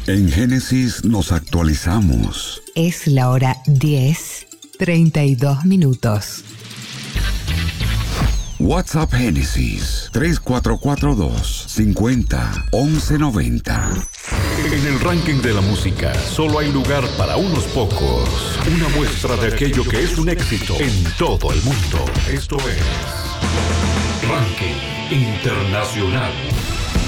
En Génesis nos actualizamos. Es la hora 10:32. WhatsApp Génesis 3442-501190. En el ranking de la música solo hay lugar para unos pocos. Una muestra de aquello que es un éxito en todo el mundo. Esto es Ranking Internacional.